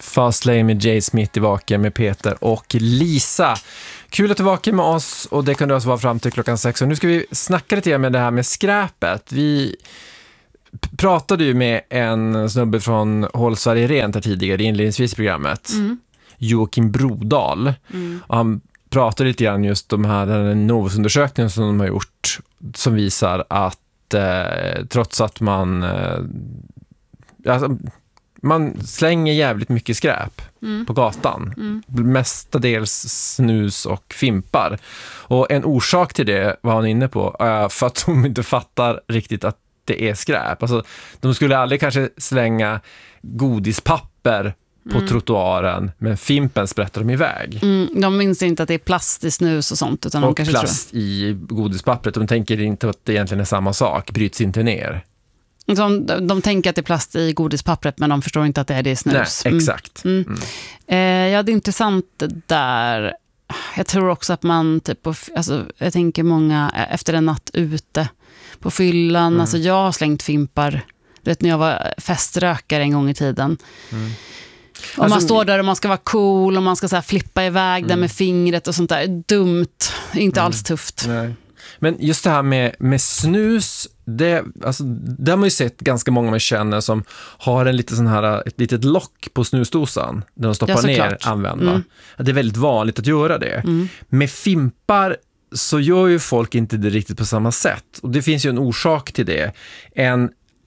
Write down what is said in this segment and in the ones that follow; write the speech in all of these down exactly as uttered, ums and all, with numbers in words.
Fastlane med Jay Smith i vaken med Peter och Lisa. Kul att du är vaken med oss, och det kan du alltså vara fram till klockan sex. Och nu ska vi snacka lite med det här med skräpet. Vi pratade ju med en snubbe från Håll Sverige Rent här tidigare inledningsvis i programmet. Mm. Joakim Brodal. Mm. Och han pratade lite grann just om här, den Novus-undersökningen som de har gjort, som visar att eh, trots att man eh, alltså, man slänger jävligt mycket skräp mm. på gatan. Mm. Mestadels snus och fimpar. Och en orsak till det var han inne på är för att de inte fattar riktigt att det är skräp. Alltså, de skulle aldrig kanske slänga godispapper på mm. trottoaren, men fimpen sprättar de iväg. Mm, de minns inte att det är plast i snus och sånt. Utan och de kanske plast tror... i godispappret. De tänker inte att det egentligen är samma sak. Bryts inte ner. De, de tänker att det är plast i godispappret, men de förstår inte att det är det i snus. Nej, exakt. Mm. Mm. Eh, ja, det är intressant där. Jag tror också att man typ, alltså, jag tänker många efter en natt ute på fyllan. Mm. Alltså jag har slängt fimpar. Du vet, när jag var feströkare en gång i tiden. Mm. Om alltså, man står där och man ska vara cool och man ska så här flippa iväg mm. där med fingret och sånt där. Dumt. Inte mm. alls tufft. Nej. Men just det här med, med snus, det, alltså, det har man ju sett ganska många man känner som har en lite sån här, ett litet lock på snusdosan där de stoppar ja, ner klart. använda. Mm. Det är väldigt vanligt att göra det. Mm. Med fimpar så gör ju folk inte det riktigt på samma sätt. Och det finns ju en orsak till det. En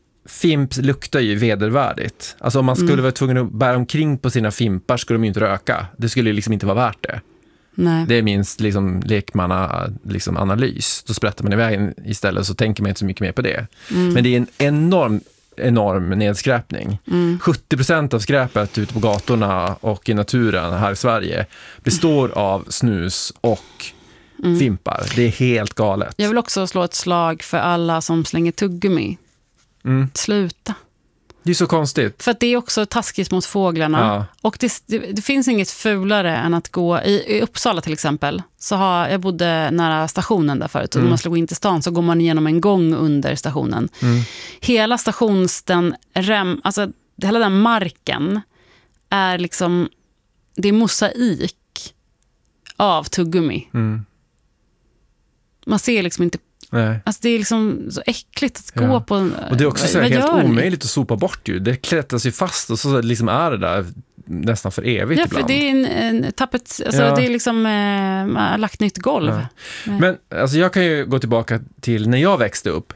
fimp luktar ju vedervärdigt. Alltså om man skulle mm. vara tvungen att bära omkring på sina fimpar skulle de ju inte röka. Det skulle liksom inte vara värt det. Nej. Det är minst liksom lekmanna liksom analys. Då sprättar man iväg istället, så tänker man inte så mycket mer på det. Mm. Men det är en enorm, enorm nedskräpning. Mm. sjuttio procent av skräpet ute på gatorna och i naturen här i Sverige består av snus och mm. fimpar. Det är helt galet. Jag vill också slå ett slag för alla som slänger tuggummi. Mm. Sluta. Det är så konstigt. För att det är också taskigt mot fåglarna. Ja. Och det, det, det finns inget fulare än att gå i, i Uppsala till exempel. Så har, jag bodde nära stationen där förut. Och mm. om man skulle gå in till stan så går man igenom en gång under stationen. Mm. Hela stationsten, rem, alltså hela den marken är liksom, det är mosaik av tuggummi. Mm. Man ser liksom inte. Nej. Alltså det är liksom så äckligt att ja. gå på en, och det är också så här helt omöjligt att sopa bort ju. Det klättras ju fast och så liksom är det där nästan för evigt ja, ibland. Ja, för det är en, en tappet, alltså ja. det är liksom eh, man har lagt nytt golv. Ja. Men alltså jag kan ju gå tillbaka till när jag växte upp.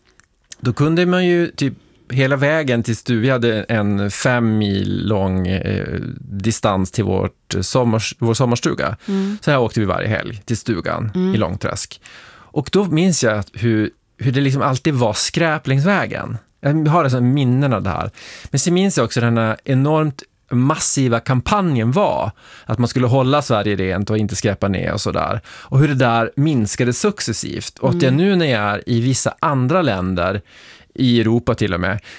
Då kunde man ju typ hela vägen till stugan, vi hade en fem mil lång eh, distans till vårt sommars, vår sommarstuga. Mm. Så här åkte vi varje helg till stugan mm. i Långträsk. Och då minns jag hur, hur det liksom alltid var skräp längs vägen. Jag har alltså minnen av det här. Men så minns jag också den här enormt massiva kampanjen var. Att man skulle hålla Sverige rent och inte skräpa ner och sådär. Och hur det där minskade successivt. Och att jag nu när jag är i vissa andra länder, i Europa till och med,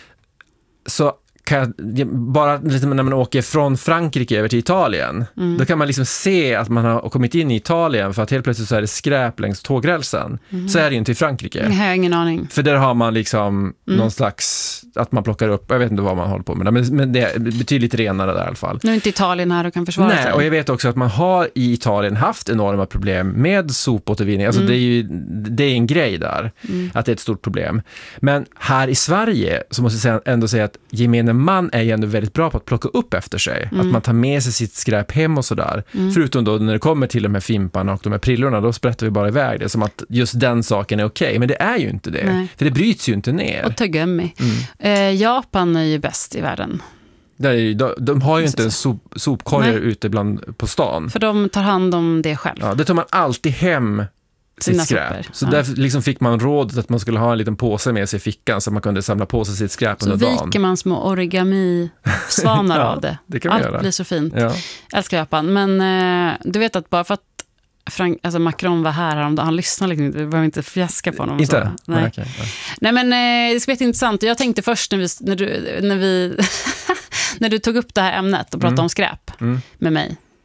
så kan jag, bara lite när man åker från Frankrike över till Italien, mm. då kan man liksom se att man har kommit in i Italien för att helt plötsligt så är det skräp längs tågrälsen. Mm. Så är det ju inte i Frankrike. Jag har ingen aning. För där har man liksom mm. någon slags, att man plockar upp, jag vet inte vad man håller på med, men, men det är betydligt renare där i alla fall. Nu är inte Italien här och kan försvara Nej, sig. Och jag vet också att man har i Italien haft enorma problem med sopåtervinning. Alltså mm. det är ju det är en grej där, mm. att det är ett stort problem. Men här i Sverige så måste jag ändå säga att gemene man är ju ändå väldigt bra på att plocka upp efter sig. Mm. Att man tar med sig sitt skräp hem och sådär. Mm. Förutom då när det kommer till de här fimparna och de här prillorna, då sprättar vi bara iväg det som att just den saken är okej. Okay. Men det är ju inte det. Nej. För det bryts ju inte ner. Och tuggummi. Mm. Eh, Japan är ju bäst i världen. Det är ju, de, de har ju inte en sop, sopkorgar ute bland, på stan. För de tar hand om det själv. Ja, det tar man alltid hem sitt skräp. Sopor. Så ja. Där liksom fick man rådet att man skulle ha en liten påse med sig i fickan så man kunde samla på sig sitt skräp under dagen. Så viker man små origami-svanar ja, av det. Det kan man Allt göra. blir så fint. Ja. Älskar Japan. Men eh, du vet att bara för att Frank, alltså Macron var här, han, han lyssnade liksom, vi behöver inte fjäska på honom. Inte? Så. Nej. Okay, ja. Nej, men eh, det ska bli intressant. Jag tänkte först när vi, när du, när vi när du tog upp det här ämnet och pratade mm. om skräp mm. med mig.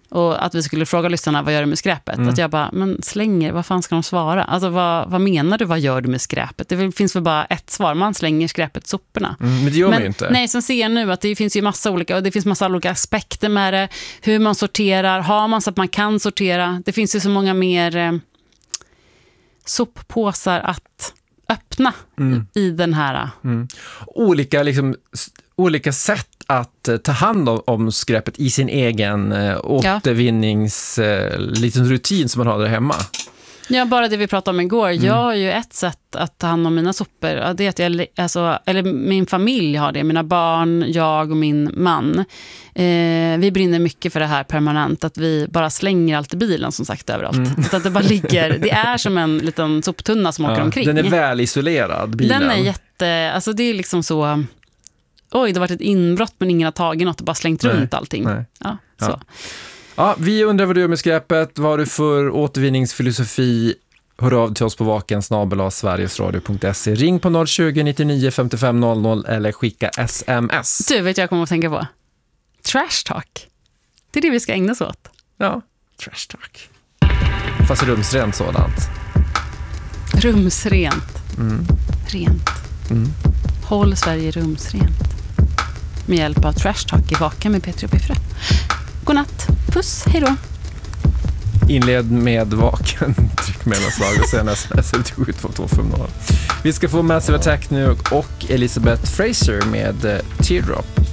och att vi skulle fråga lyssnarna, vad gör du med skräpet? Mm. Att jag bara, men slänger, vad fan ska de svara? Alltså vad, vad menar du, vad gör du med skräpet? Det finns väl bara ett svar, man slänger skräpet soporna. Mm, men det gör men, man ju inte. Nej, sen ser jag nu att det finns ju massa olika, och det finns massa olika aspekter med det. Hur man sorterar, har man så att man kan sortera. Det finns ju så många mer eh, soppåsar att öppna mm. i den här. Mm. Olika, liksom, olika sätt att ta hand om, om skräpet i sin egen eh, återvinnings eh, liten rutin som man har där hemma. Ja, bara det vi pratade om igår. Mm. Jag har ju ett sätt att ta hand om mina sopor. Det är att jag, alltså, eller min familj har det. Mina barn, jag och min man. Eh, vi brinner mycket för det här permanent. Att vi bara slänger allt i bilen, som sagt, överallt. Mm. Att det bara ligger, det är som en liten soptunna som ja, åker omkring. Den är väl isolerad, bilen. Den är jätte, alltså det är liksom så... Oj, det har varit ett inbrott men ingen har tagit något och bara slängt nej, runt allting. Nej. Ja, så. Ja. Ja, vi undrar vad du gör med skräpet. Vad har du för återvinningsfilosofi? Hör av till oss på vaken snabel-a sverigesradio punkt se. Ring på noll tjugo, nittionio, femtiofem noll noll eller skicka sms. Du, vet jag kommer att tänka på. Trash talk. Det är det vi ska ägna oss åt. Ja, trash talk. Fast rumsrent sådant. Rumsrent. Mm. Rent. Mm. Håll Sverige rumsrent. Med hjälp av trash talk i Vaken med Peter och Piffre. Godnatt. Puss. Hej då. Inled med Vaken. Tryck mellanslag och sen sms till sju två två fem noll. Vi ska få Massive Attack nu och Elizabeth Fraser med Teardrop.